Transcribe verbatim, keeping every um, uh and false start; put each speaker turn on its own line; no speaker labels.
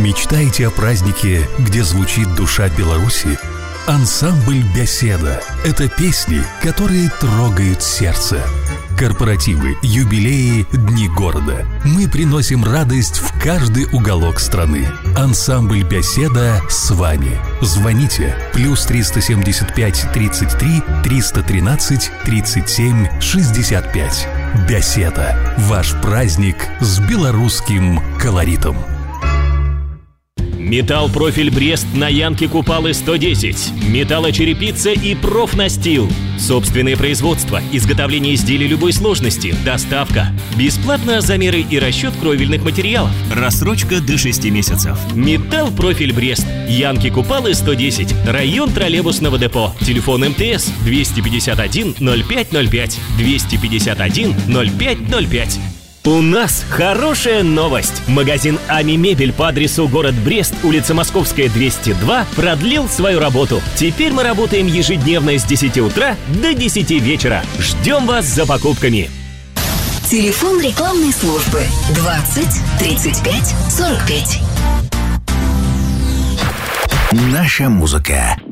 Мечтаете о празднике, где звучит душа Беларуси? Ансамбль «Беседа» — это песни, которые трогают сердце. Корпоративы, юбилеи, дни города. Мы приносим радость в каждый уголок страны. Ансамбль «Беседа» с вами. Звоните плюс триста семьдесят пять тридцать три триста тринадцать тридцать семь шестьдесят пять. «Беседа» — ваш праздник с белорусским колоритом.
Металл-профиль Брест на Янке Купалы сто десять. Металлочерепица и профнастил. Собственное производство, изготовление изделий любой сложности, доставка. Бесплатно замеры и расчет кровельных материалов.
Рассрочка до шести месяцев.
Металл-профиль Брест. Янки Купалы сто десять. Район троллейбусного депо. Телефон МТС двести пятьдесят один ноль пять ноль пять. двести пятьдесят один ноль пять ноль пять. У нас хорошая новость! Магазин «Ами Мебель» по адресу город Брест, улица Московская, двести два, продлил свою работу. Теперь мы работаем ежедневно с десяти утра до десяти вечера. Ждем вас за покупками.
Телефон рекламной службы двадцать тридцать пять сорок пять.
Наша музыка.